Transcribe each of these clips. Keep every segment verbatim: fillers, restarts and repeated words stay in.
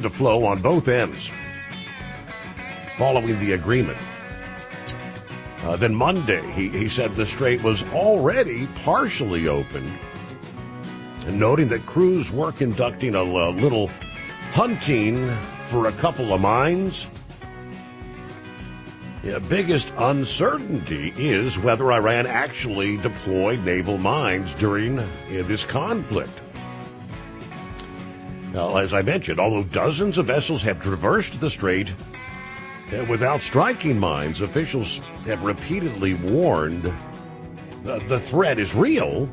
to flow on both ends following the agreement. Uh, then Monday, he, he said the strait was already partially open, and noting that crews were conducting a, a little hunting for a couple of mines. The biggest uncertainty is whether Iran actually deployed naval mines during uh, this conflict. Now, as I mentioned, although dozens of vessels have traversed the strait uh, without striking mines, officials have repeatedly warned uh, the threat is real.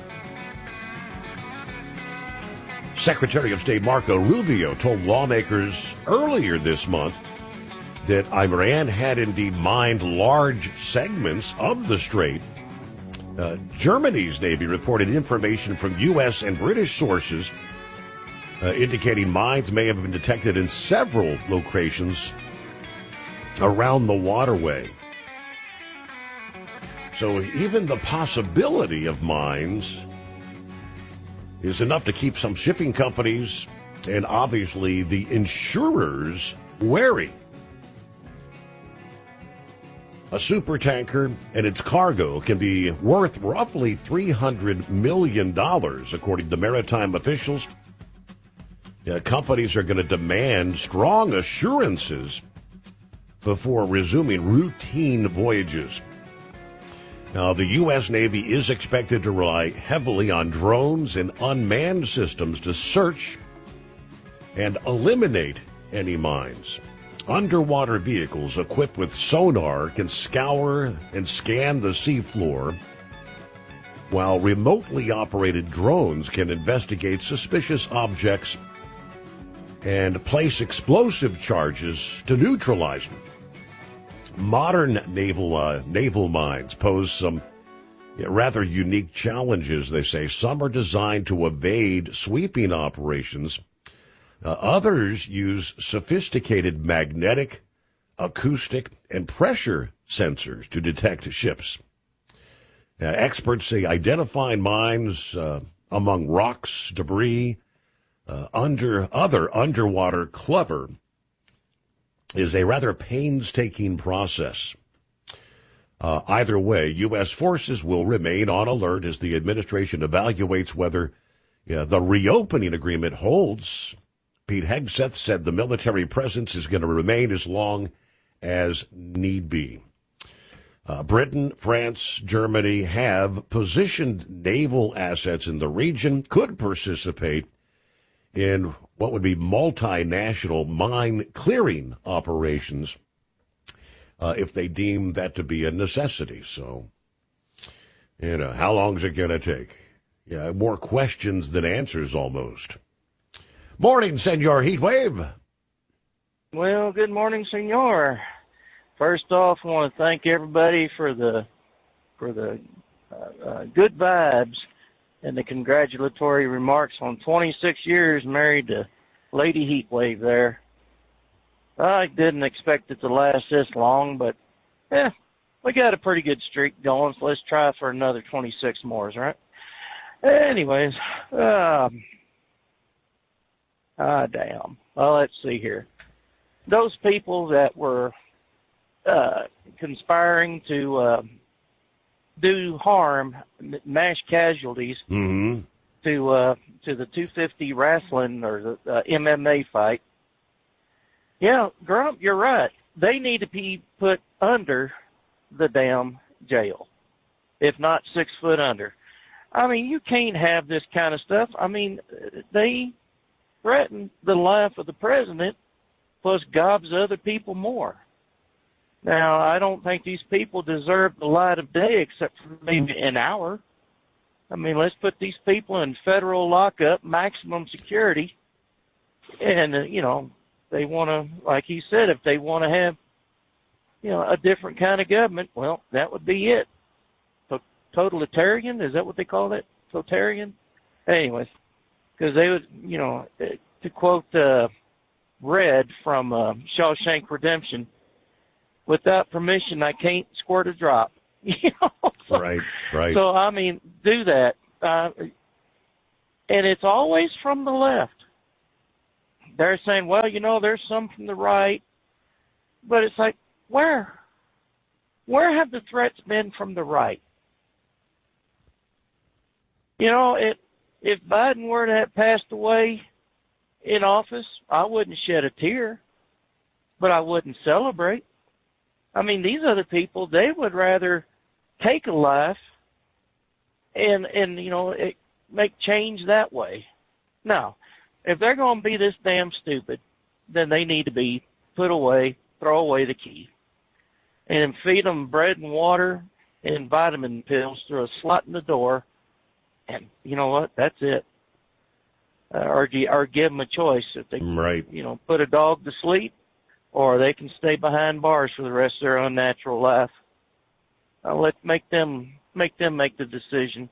Secretary of State Marco Rubio told lawmakers earlier this month that Iran had indeed mined large segments of the strait. Uh, Germany's Navy reported information from U S and British sources uh, indicating mines may have been detected in several locations around the waterway. So even the possibility of mines is enough to keep some shipping companies and obviously the insurers wary. A supertanker and its cargo can be worth roughly three hundred million dollars, according to maritime officials. Uh, companies are going to demand strong assurances before resuming routine voyages. Now, the U S. Navy is expected to rely heavily on drones and unmanned systems to search and eliminate any mines. Underwater vehicles equipped with sonar can scour and scan the seafloor, while remotely operated drones can investigate suspicious objects and place explosive charges to neutralize them. Modern naval uh, naval mines pose some yeah, rather unique challenges, they say. Some are designed to evade sweeping operations. Uh, others use sophisticated magnetic, acoustic, and pressure sensors to detect ships. Uh, experts say identifying mines uh, among rocks, debris, uh, under other underwater cover is a rather painstaking process. Uh, either way, U S forces will remain on alert as the administration evaluates whether yeah, the reopening agreement holds. Pete Hegseth said the military presence is going to remain as long as need be. Uh, Britain, France, Germany have positioned naval assets in the region, could participate in what would be multinational mine clearing operations uh, if they deem that to be a necessity. So, you know, how long is it going to take? Yeah, more questions than answers almost. Morning, Senor Heatwave. Well, good morning, Senor. First off, I want to thank everybody for the for the uh, uh, good vibes and the congratulatory remarks on twenty-six years married to Lady Heatwave there. I didn't expect it to last this long, but yeah, we got a pretty good streak going, so let's try for another twenty-six more, right? Anyways, um, ah, damn. Well, let's see here. Those people that were uh, conspiring to uh, do harm, mass casualties mm-hmm. to uh, to the two fifty wrestling or the uh, M M A fight. Yeah, Grump, you're right. They need to be put under the damn jail, if not six foot under. I mean, you can't have this kind of stuff. I mean, they threatened the life of the president, plus gobs of other people more. Now, I don't think these people deserve the light of day except for maybe an hour. I mean, let's put these people in federal lockup, maximum security, and, uh, you know, they want to, like he said, if they want to have, you know, a different kind of government, well, that would be it. Totalitarian, is that what they call it? Totalitarian? Anyways, because they would, you know, to quote uh, Red from uh, Shawshank Redemption, without permission, I can't squirt a drop. You know? So, right, right. So, I mean, do that. Uh, and it's always from the left. they're saying, well, you know, there's some from the right, but it's like, where? Where have the threats been from the right? You know, it, if Biden were to have passed away in office, I wouldn't shed a tear, but I wouldn't celebrate. I mean, these other people, they would rather take a life and, and you know, it, make change that way. Now, if they're going to be this damn stupid, then they need to be put away, throw away the key, and feed them bread and water and vitamin pills through a slot in the door. And you know what? That's it. Uh, or, or give them a choice if they, right. you know, put a dog to sleep, or they can stay behind bars for the rest of their unnatural life. Uh, let make them make them make the decision.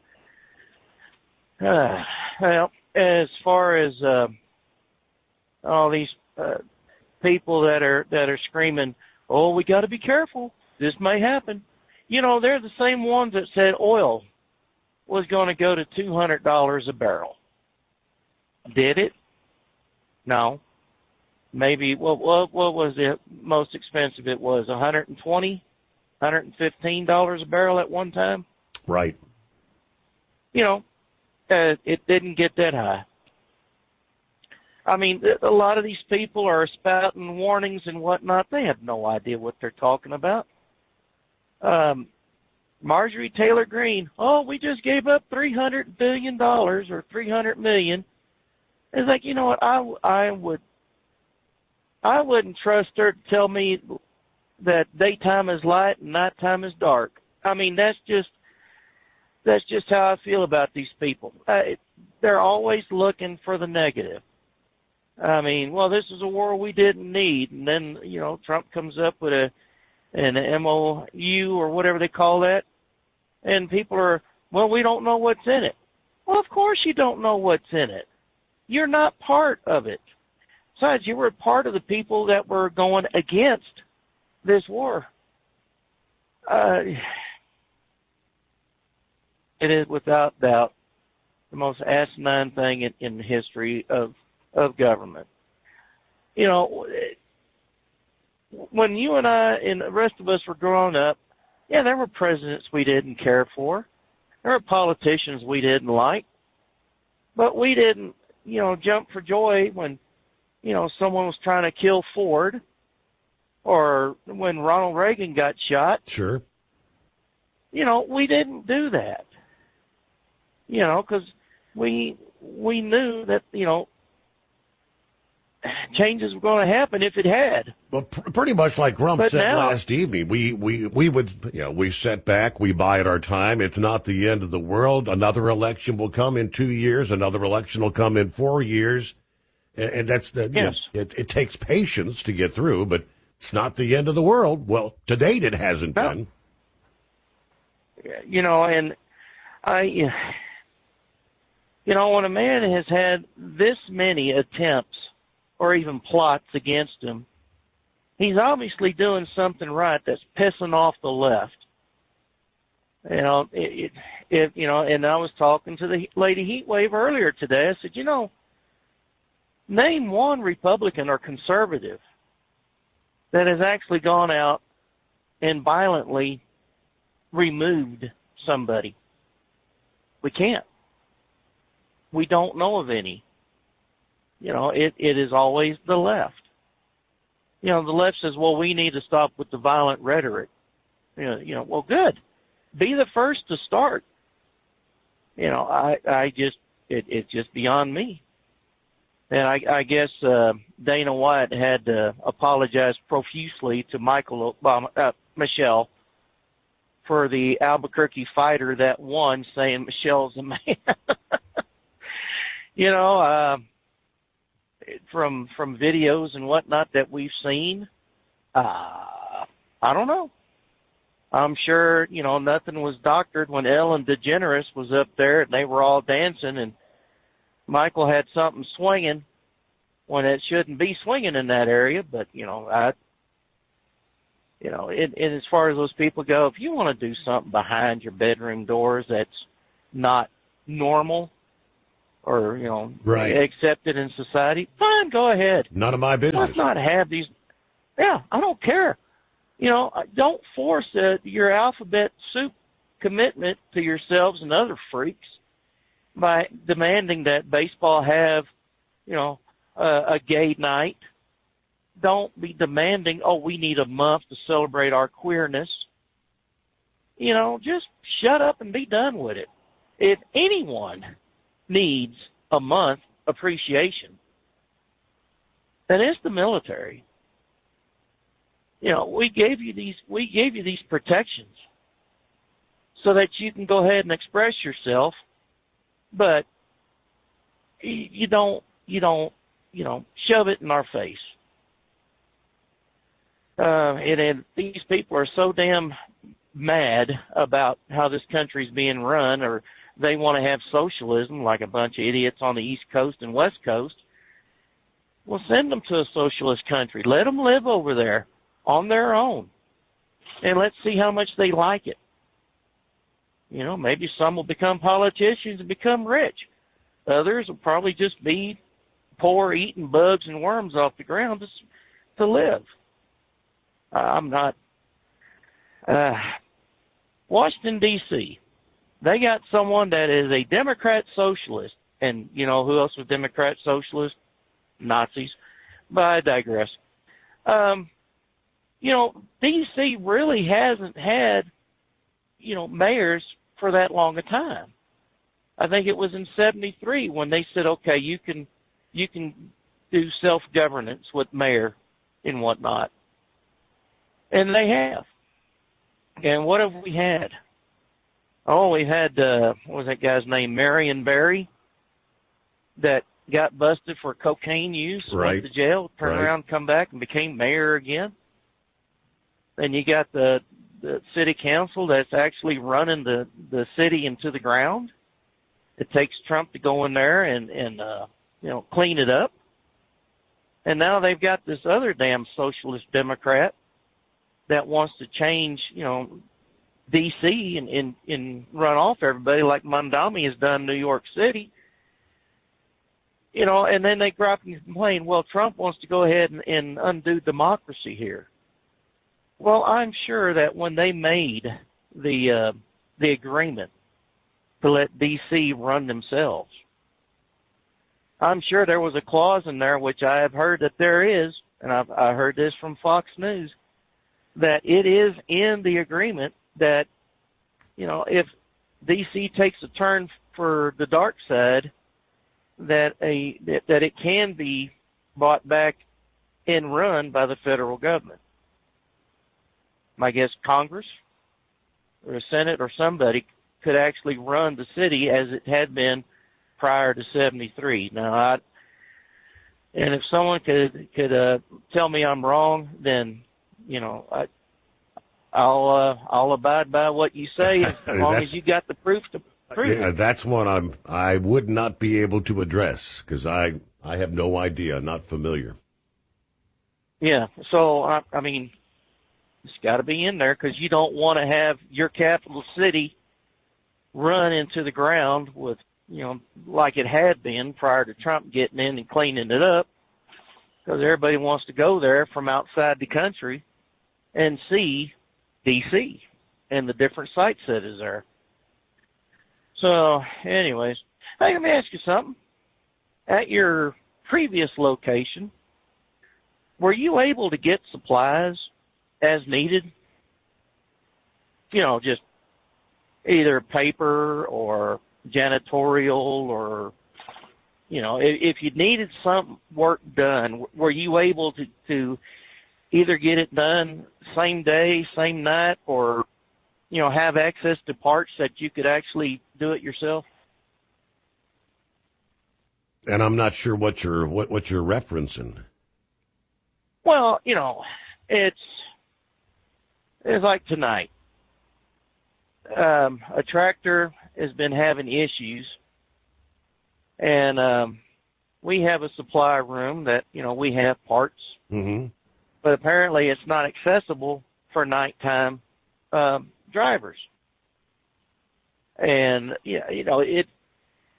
Uh, well, as far as uh, all these uh, people that are that are screaming, "Oh, we got to be careful. This may happen." You know, they're the same ones that said oil was going to go to two hundred dollars a barrel. Did it? No. Maybe, what, what, what was the most expensive it was? one hundred twenty dollars, one hundred fifteen dollars a barrel at one time? Right. You know, uh, it didn't get that high. I mean, a lot of these people are spouting warnings and whatnot. They have no idea what they're talking about. Um, Marjorie Taylor Greene, oh, we just gave up three hundred billion dollars or three hundred million dollars. It's like, you know what, I, I would, I wouldn't trust her to tell me that daytime is light and nighttime is dark. I mean, that's just, that's just how I feel about these people. Uh, they're always looking for the negative. I mean, well, this is a war we didn't need. And then, you know, Trump comes up with a, an M O U or whatever they call that. And people are, well, we don't know what's in it. Well, of course you don't know what's in it. You're not part of it. Besides, you were part of the people that were going against this war. Uh, it is without doubt the most asinine thing in, in the history of, of government. You know, when you and I and the rest of us were growing up, yeah, there were presidents we didn't care for. There were politicians we didn't like. But we didn't, you know, jump for joy when, you know, someone was trying to kill Ford or when Ronald Reagan got shot. Sure. You know, we didn't do that. You know, because we, we knew that, you know, changes were going to happen if it had. Well, pr- pretty much like Grump But said now, last evening, we, we, we would, you know, we sit back, we bide our time. It's not the end of the world. Another election will come in two years. Another election will come in four years. And, and that's the, yes. you know, it, it takes patience to get through, but it's not the end of the world. Well, to date, it hasn't no. been. You know, and I, you know, when a man has had this many attempts or even plots against him, he's obviously doing something right that's pissing off the left. You know, it, it, it, you know, and I was talking to the Lady Heatwave earlier today. I said, you know, name one Republican or conservative that has actually gone out and violently removed somebody. We can't. We don't know of any. You know, it, it is always the left. You know, the left says, well, we need to stop with the violent rhetoric. You know, you know, well, good. Be the first to start. You know, I, I just, it, it's just beyond me. And I, I guess, uh, Dana White had to apologize profusely to Michael Obama, uh, Michelle for the Albuquerque fighter that won, saying Michelle's a man. You know, uh, from from videos and whatnot that we've seen, uh, I don't know. I'm sure, you know, nothing was doctored when Ellen DeGeneres was up there and they were all dancing and Michael had something swinging when it shouldn't be swinging in that area. But, you know, I, you know, it, it, as far as those people go, if you want to do something behind your bedroom doors that's not normal, or, you know, right. accepted in society, fine, go ahead. None of my business. Let's not have these. Yeah, I don't care. You know, don't force uh, your alphabet soup commitment to yourselves and other freaks by demanding that baseball have, you know, uh, a gay night. Don't be demanding, oh, we need a month to celebrate our queerness. You know, just shut up and be done with it. If anyone needs a month appreciation, then it's the military. You know, we gave you these, we gave you these protections so that you can go ahead and express yourself, but you don't, you don't, you know, shove it in our face. Uh, and, and these people are so damn mad about how this country's being run, or they want to have socialism like a bunch of idiots on the East Coast and West Coast. Well, send them to a socialist country. Let them live over there on their own, and let's see how much they like it. You know, maybe some will become politicians and become rich. Others will probably just be poor, eating bugs and worms off the ground to, to live. I'm not. Uh, Washington, D C, they got someone that is a Democrat socialist. And, you know, who else was Democrat socialist? Nazis. But I digress. Um, you know, D C really hasn't had, you know, mayors for that long a time. I think it was in seventy-three when they said, okay, you can, you can do self-governance with mayor and whatnot. And they have. And what have we had? Oh, we had, uh, what was that guy's name? Marion Barry, that got busted for cocaine use, right. went to jail, turned right. around, come back, and became mayor again. Then you got the, the city council that's actually running the, the city into the ground. It takes Trump to go in there and, and, uh, you know, clean it up. And now they've got this other damn socialist Democrat that wants to change, you know, D C and, and, and run off everybody like Mondami has done in New York City. You know, and then they grow up and complain, well, Trump wants to go ahead and, and undo democracy here. Well, I'm sure that when they made the, uh, the agreement to let D C run themselves, I'm sure there was a clause in there, which I have heard that there is, and I've, I heard this from Fox News, that it is in the agreement that, you know, if D C takes a turn for the dark side, that a that, that it can be bought back and run by the federal government. I guess Congress or the Senate or somebody could actually run the city as it had been prior to seventy-three. Now, I, and if someone could could uh, tell me I'm wrong, then, you know, I, I'll uh, I'll abide by what you say as long as you got the proof to prove yeah, it. That's one I'm I would not be able to address because I I have no idea, not familiar. Yeah, so I, I mean, it's got to be in there because you don't want to have your capital city run into the ground with, you know, like it had been prior to Trump getting in and cleaning it up, because everybody wants to go there from outside the country and see D C and the different sites that is there. So, anyways, hey, let me ask you something. At your previous location, were you able to get supplies as needed? You know, just either paper or janitorial or, you know, if, if you needed some work done, were you able to, to either get it done same day, same night, or, you know, have access to parts that you could actually do it yourself? And I'm not sure what you're what, what you're referencing. Well, you know, it's it's like tonight. Um, a tractor has been having issues, and um, we have a supply room that, you know, we have parts, Mm-hmm. but apparently it's not accessible for nighttime um, drivers. And yeah, you know, it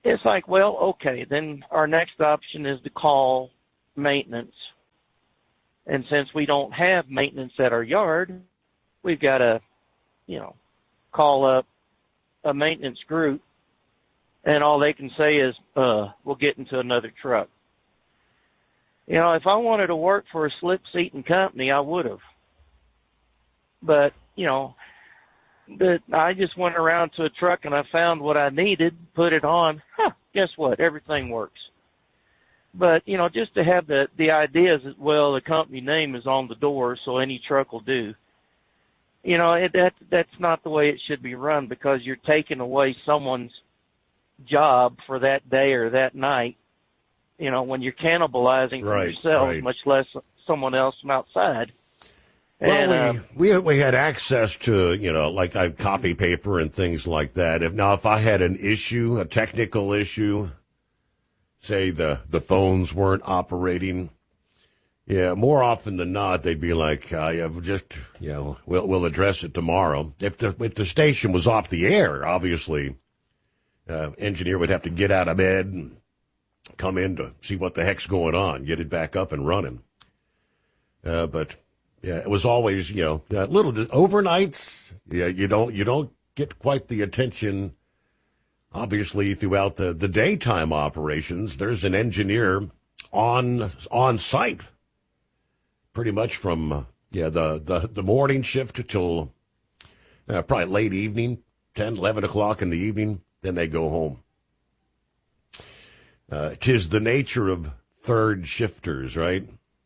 it's like, well, okay, then our next option is to call maintenance. And since we don't have maintenance at our yard, we've got to, you know, call up a maintenance group, and all they can say is, uh, we'll get into another truck. You know, if I wanted to work for a slip seating company, I would have. But, you know, but I just went around to a truck and I found what I needed, put it on. Huh, guess what? Everything works. But, you know, just to have the, the idea is, well, the company name is on the door, so any truck will do. You know, it, that that's not the way it should be run, because you're taking away someone's job for that day or that night, you know, when you're cannibalizing right, from yourself, right. much less someone else from outside. Well, and, we, uh, we we had access to, you know, like I copy paper and things like that. If now, if I had an issue, a technical issue, say the, the phones weren't operating, yeah, more often than not, they'd be like, uh, yeah, just, you know, we'll, we'll address it tomorrow. If the, if the station was off the air, obviously, uh, engineer would have to get out of bed and come in to see what the heck's going on, get it back up and running. Uh, but, yeah, it was always, you know, uh, little overnights. Yeah, you don't, you don't get quite the attention. Obviously, throughout the, the daytime operations, there's an engineer on on site, pretty much from uh, yeah the, the, the morning shift till uh, probably late evening, ten, eleven o'clock in the evening. Then they go home. Uh, 'tis the nature of third shifters, right?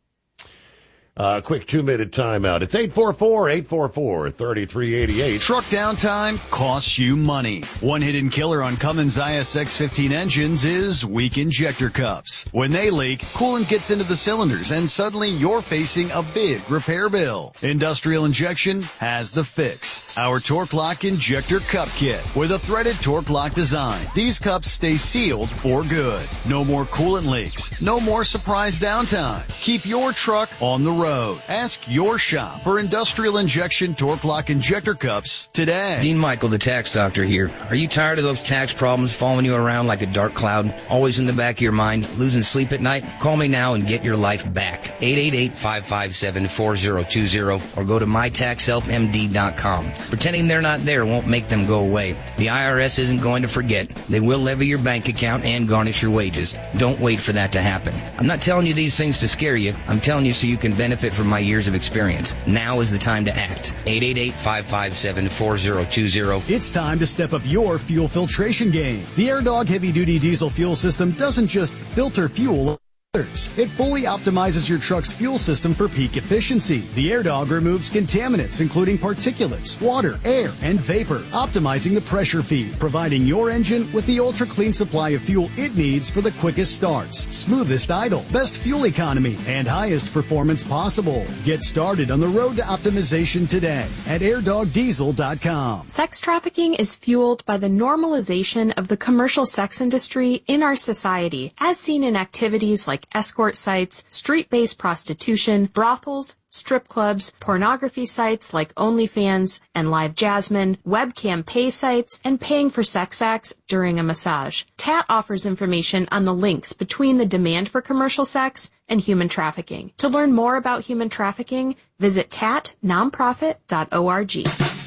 Uh, quick two-minute timeout. It's eight four four, eight four four, three three eight eight. Truck downtime costs you money. One hidden killer on Cummins I S X fifteen engines is weak injector cups. When they leak, coolant gets into the cylinders and suddenly you're facing a big repair bill. Industrial Injection has the fix. Our Torque Lock Injector Cup Kit with a threaded Torque Lock design. These cups stay sealed for good. No more coolant leaks. No more surprise downtime. Keep your truck on the road. Road. Ask your shop for Industrial Injection Torque Lock Injector Cups today. Dean Michael, the tax doctor here. Are you tired of those tax problems following you around like a dark cloud, always in the back of your mind, losing sleep at night? Call me now and get your life back. eight eight eight, five five seven, four zero two zero or go to my tax help m d dot com. Pretending they're not there won't make them go away. The I R S isn't going to forget. They will levy your bank account and garnish your wages. Don't wait for that to happen. I'm not telling you these things to scare you. I'm telling you so you can benefit from my years of experience. Now is the time to act. eight eight eight, five five seven, four zero two zero. It's time to step up your fuel filtration game. The AirDog heavy-duty diesel fuel system doesn't just filter fuel. It fully optimizes your truck's fuel system for peak efficiency. The AirDog removes contaminants, including particulates, water, air, and vapor, optimizing the pressure feed, providing your engine with the ultra-clean supply of fuel it needs for the quickest starts, smoothest idle, best fuel economy, and highest performance possible. Get started on the road to optimization today at air dog diesel dot com. Sex trafficking is fueled by the normalization of the commercial sex industry in our society, as seen in activities like escort sites, street-based prostitution, brothels, strip clubs, pornography sites like OnlyFans and Live Jasmine, webcam pay sites, and paying for sex acts during a massage. T A T offers information on the links between the demand for commercial sex and human trafficking. To learn more about human trafficking, visit tat nonprofit dot org.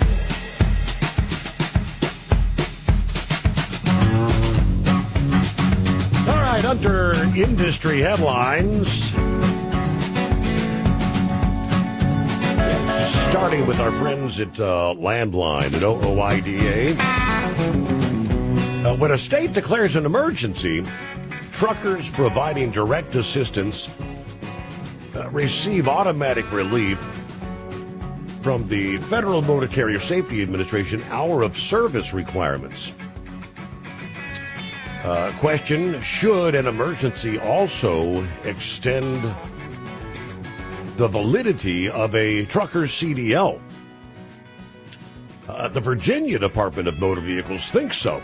Under industry headlines, starting with our friends at uh, Landline at O O I D A. Uh, when a state declares an emergency, truckers providing direct assistance uh, receive automatic relief from the Federal Motor Carrier Safety Administration hour of service requirements. Uh, question, should an emergency also extend the validity of a trucker's C D L? Uh, the Virginia Department of Motor Vehicles thinks so.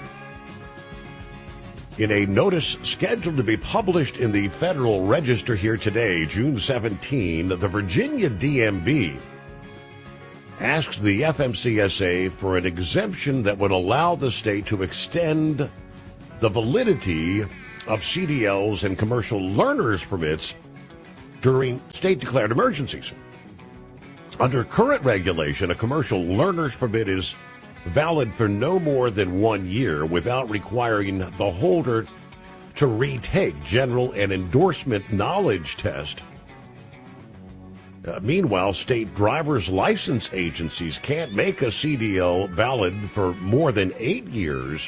In a notice scheduled to be published in the Federal Register here today, June seventeenth, the Virginia D M V asks the F M C S A for an exemption that would allow the state to extend the validity of C D Ls and commercial learners permits during state-declared emergencies. Under current regulation, a commercial learner's permit is valid for no more than one year without requiring the holder to retake general and endorsement knowledge test. Uh, meanwhile, state driver's license agencies can't make a C D L valid for more than eight years.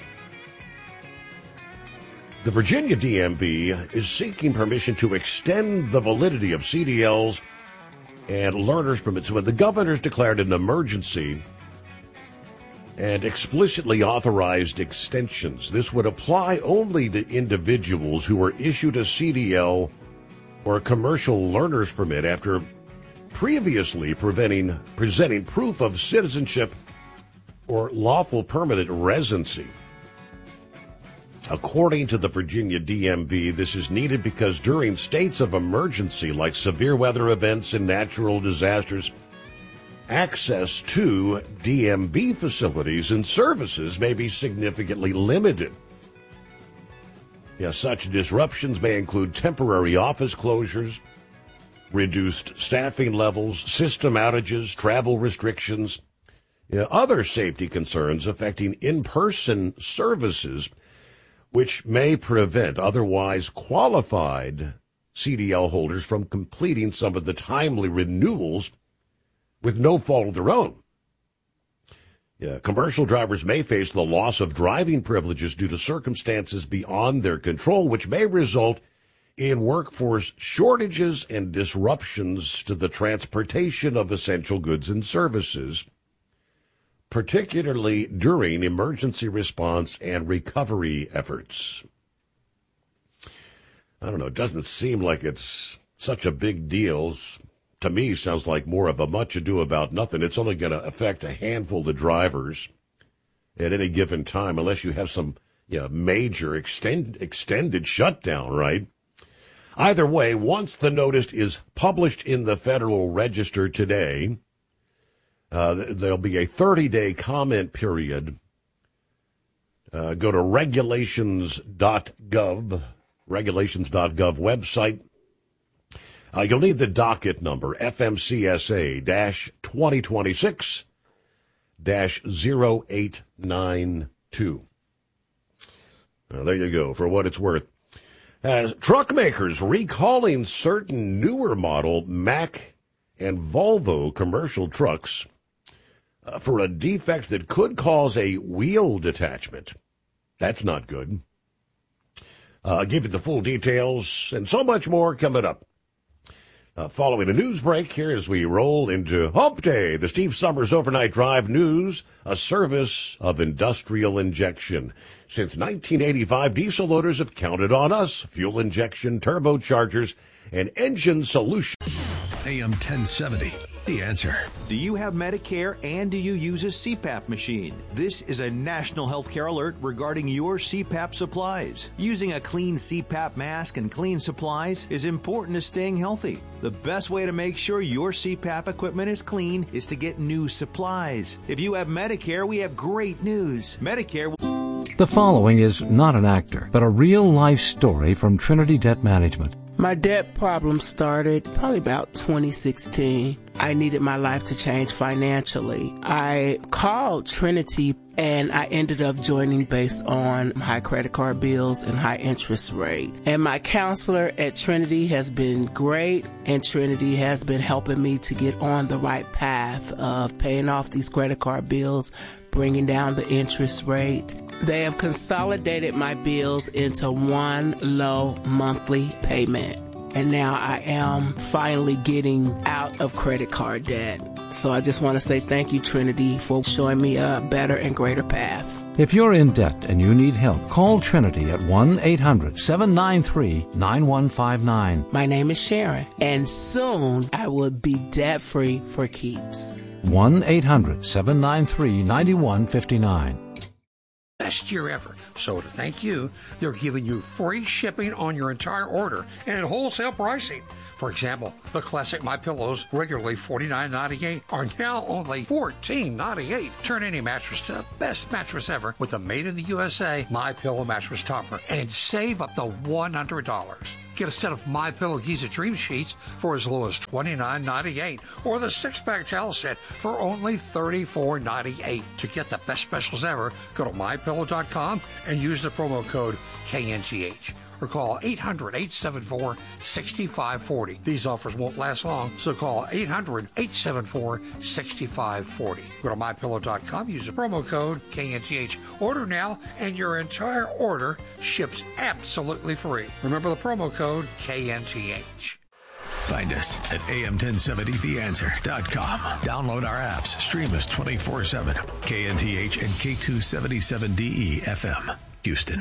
The Virginia D M V is seeking permission to extend the validity of C D Ls and learner's permits when the governor's declared an emergency and explicitly authorized extensions. This would apply only to individuals who were issued a C D L or a commercial learner's permit after previously preventing, presenting proof of citizenship or lawful permanent residency. According to the Virginia D M V, this is needed because during states of emergency like severe weather events and natural disasters, access to D M V facilities and services may be significantly limited. Yes, such disruptions may include temporary office closures, reduced staffing levels, system outages, travel restrictions, you know, other safety concerns affecting in-person services, which may prevent otherwise qualified C D L holders from completing some of the timely renewals with no fault of their own. Yeah, commercial drivers may face the loss of driving privileges due to circumstances beyond their control, which may result in workforce shortages and disruptions to the transportation of essential goods and services, particularly during emergency response and recovery efforts. I don't know, it doesn't seem like it's such a big deal. To me, sounds like more of a much ado about nothing. It's only going to affect a handful of drivers at any given time, unless you have some you know, major extend, extended shutdown, right? Either way, once the notice is published in the Federal Register today, uh, there'll be a thirty-day comment period. Uh, go to regulations dot gov, regulations dot gov website. Uh, you'll need the docket number, F M C S A twenty twenty-six dash zero eight nine two. Now, there you go, for what it's worth. As truck makers recalling certain newer model Mack and Volvo commercial trucks uh, for a defect that could cause a wheel detachment. That's not good. Uh, I'll give you the full details and so much more coming up. Uh, following a news break here as we roll into Hump Day, the Steve Summers Overnight Drive News, a service of Industrial Injection. Since nineteen eighty-five, diesel owners have counted on us. Fuel injection, turbochargers, and engine solutions. A M ten seventy, The Answer. Do you have Medicare and do you use a C PAP machine? This is a national healthcare alert regarding your C PAP supplies. Using a clean C PAP mask and clean supplies is important to staying healthy. The best way to make sure your C PAP equipment is clean is to get new supplies. If you have Medicare, we have great news. Medicare will... The following is not an actor, but a real-life story from Trinity Debt Management. My debt problem started probably about twenty sixteen. I needed my life to change financially. I called Trinity and I ended up joining based on high credit card bills and high interest rate. And my counselor at Trinity has been great, and Trinity has been helping me to get on the right path of paying off these credit card bills, bringing down the interest rate. They have consolidated my bills into one low monthly payment. And now I am finally getting out of credit card debt. So I just want to say thank you, Trinity, for showing me a better and greater path. If you're in debt and you need help, call Trinity at one eight hundred seven nine three nine one five nine. My name is Sharon, and soon I will be debt-free for keeps. one eight hundred seven nine three nine one five nine. Best year ever. So to thank you, they're giving you free shipping on your entire order and wholesale pricing. For example, the classic My Pillows, regularly forty-nine ninety-eight, are now only fourteen ninety-eight. Turn any mattress to the best mattress ever with the made in the U S A My Pillow mattress topper and save up to one hundred dollars. Get a set of My Pillow Giza Dream Sheets for as low as twenty-nine ninety-eight, or the six-pack towel set for only thirty-four ninety-eight. To get the best specials ever, go to my pillow dot com and use the promo code K N T H. Or call eight hundred, eight seven four, six five four zero. These offers won't last long, so call eight hundred, eight seven four, six five four zero. Go to my pillow dot com, use the promo code K N T H. Order now, and your entire order ships absolutely free. Remember the promo code K N T H. Find us at A M ten seventy the answer dot com. Download our apps. Stream us twenty-four seven. K N T H and K two seventy-seven D E F M, Houston.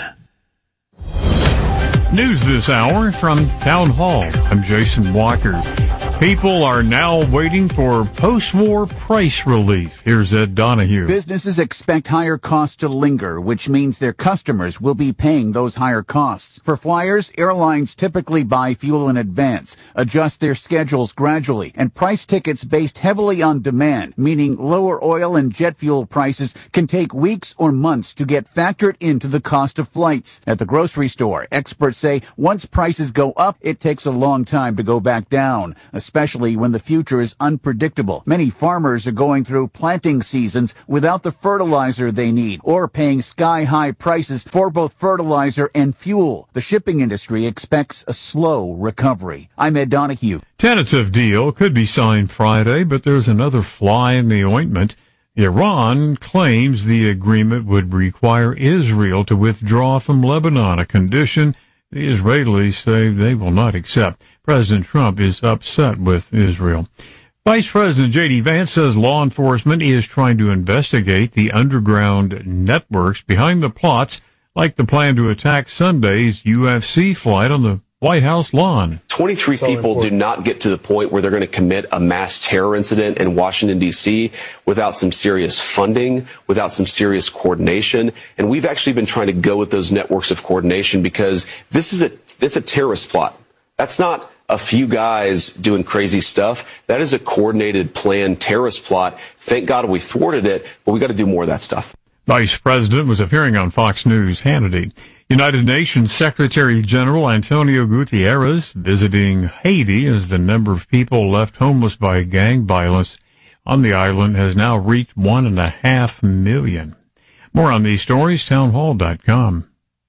News this hour from Town Hall. I'm Jason Walker. People are now waiting for post-war price relief. Here's Ed Donahue. Businesses expect higher costs to linger, which means their customers will be paying those higher costs. For flyers, airlines typically buy fuel in advance, adjust their schedules gradually, and price tickets based heavily on demand, meaning lower oil and jet fuel prices can take weeks or months to get factored into the cost of flights. At the grocery store, experts say once prices go up, it takes a long time to go back down, especially when the future is unpredictable. Many farmers are going through planting seasons without the fertilizer they need or paying sky-high prices for both fertilizer and fuel. The shipping industry expects a slow recovery. I'm Ed Donahue. Tentative deal could be signed Friday, but there's another fly in the ointment. Iran claims the agreement would require Israel to withdraw from Lebanon, a condition the Israelis say they will not accept. President Trump is upset with Israel. Vice President J D Vance says law enforcement is trying to investigate the underground networks behind the plots, like the plan to attack Sunday's U F C fight on the White House lawn. twenty-three so people important. do not get to the point where they're going to commit a mass terror incident in Washington, D C without some serious funding, without some serious coordination. And we've actually been trying to go with those networks of coordination because this is a, it's a terrorist plot. That's not a few guys doing crazy stuff. That is a coordinated, planned terrorist plot. Thank God we thwarted it, but we got to do more of that stuff. Vice President was appearing on Fox News Hannity. United Nations Secretary General Antonio Guterres visiting Haiti as the number of people left homeless by gang violence on the island has now reached one and a half million. More on these stories, town hall dot com.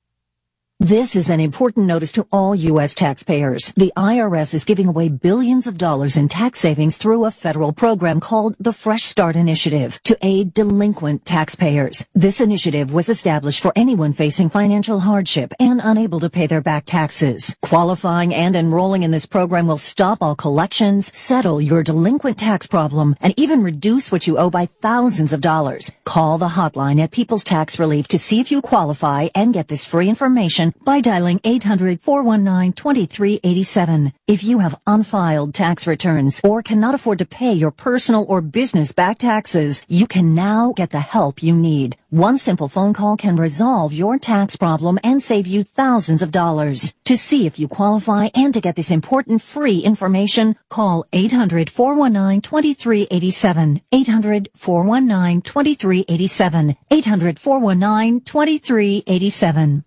This is an important notice to all U S taxpayers. The I R S is giving away billions of dollars in tax savings through a federal program called the Fresh Start Initiative to aid delinquent taxpayers. This initiative was established for anyone facing financial hardship and unable to pay their back taxes. Qualifying and enrolling in this program will stop all collections, settle your delinquent tax problem, and even reduce what you owe by thousands of dollars. Call the hotline at People's Tax Relief to see if you qualify and get this free information by dialing eight hundred, four one nine, two three eight seven. If you have unfiled tax returns or cannot afford to pay your personal or business back taxes, you can now get the help you need. One simple phone call can resolve your tax problem and save you thousands of dollars. To see if you qualify and to get this important free information, call eight hundred, four one nine, two three eight seven. eight hundred, four one nine, two three eight seven. eight hundred, four one nine, two three eight seven.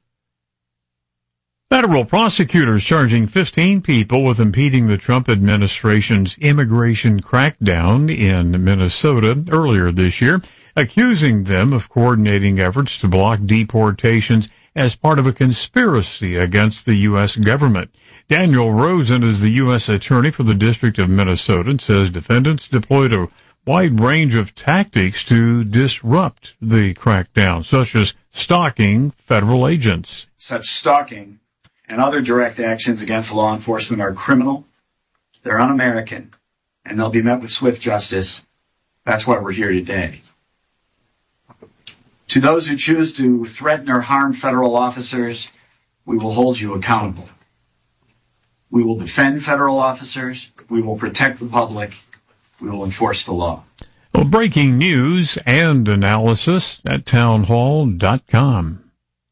Federal prosecutors charging fifteen people with impeding the Trump administration's immigration crackdown in Minnesota earlier this year, accusing them of coordinating efforts to block deportations as part of a conspiracy against the U S government. Daniel Rosen is the U S attorney for the District of Minnesota and says defendants deployed a wide range of tactics to disrupt the crackdown, such as stalking federal agents. Such stalking and other direct actions against law enforcement are criminal, they're un-American, and they'll be met with swift justice. That's why we're here today. To those who choose to threaten or harm federal officers, we will hold you accountable. We will defend federal officers, we will protect the public, we will enforce the law. Well, breaking news and analysis at townhall dot com.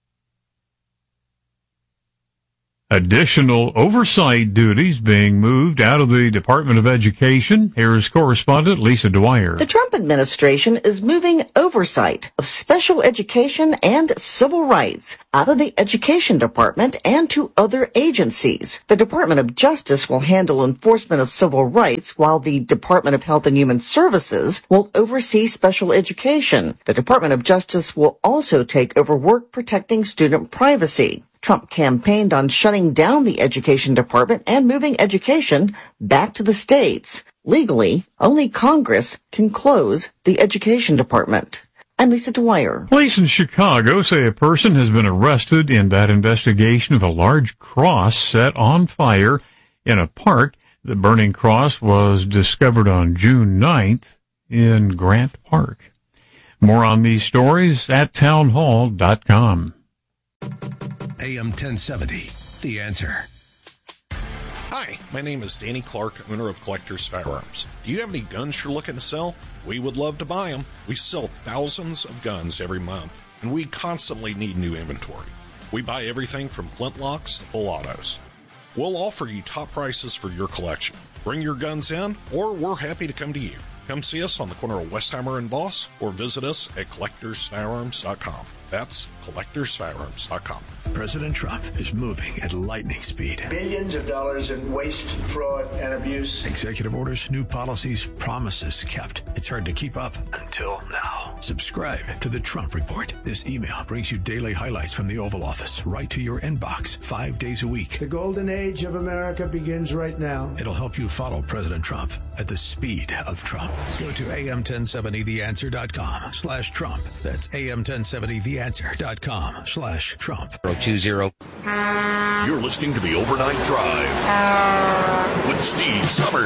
Additional oversight duties being moved out of the Department of Education. Here's correspondent Lisa Dwyer. The Trump administration is moving oversight of special education and civil rights out of the Education Department and to other agencies. The Department of Justice will handle enforcement of civil rights, while the Department of Health and Human Services will oversee special education. The Department of Justice will also take over work protecting student privacy. Trump campaigned on shutting down the Education Department and moving education back to the states. Legally, only Congress can close the Education Department. I'm Lisa Dwyer. Police in Chicago say a person has been arrested in that investigation of a large cross set on fire in a park. The burning cross was discovered on June ninth in Grant Park. More on these stories at townhall dot com. A M ten seventy, The Answer. Hi, my name is Danny Clark, owner of Collector's Firearms. Do you have any guns you're looking to sell? We would love to buy them. We sell thousands of guns every month, and we constantly need new inventory. We buy everything from flintlocks to full autos. We'll offer you top prices for your collection. Bring your guns in, or we're happy to come to you. Come see us on the corner of Westheimer and Voss, or visit us at collectors firearms dot com. That's collectors firearms dot com. President Trump is moving at lightning speed. Billions of dollars in waste, fraud, and abuse. Executive orders, new policies, promises kept. It's hard to keep up until now. Subscribe to the Trump Report. This email brings you daily highlights from the Oval Office right to your inbox, five days a week. The golden age of America begins right now. It'll help you follow President Trump at the speed of Trump. Go to A M ten seventy the answer dot com slash Trump. That's A M ten seventy the answer dot com slash Trump. two zero. You're listening to the Overnight Drive with Steve Summers.